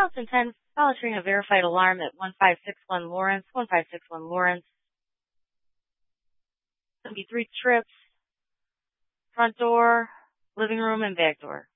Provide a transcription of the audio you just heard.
2010 monitoring a verified alarm at 1561 Lawrence, 1561 Lawrence. It's going to be 3 trips, front door, living room, and back door.